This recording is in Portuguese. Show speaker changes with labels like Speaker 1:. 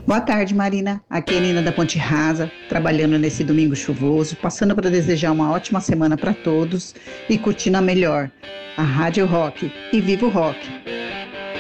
Speaker 1: Boa tarde, Marina. Aqui é a Nina da Ponte Rasa, trabalhando nesse domingo chuvoso, passando para desejar uma ótima semana para todos e curtindo a melhor, a Rádio Rock. E viva o rock!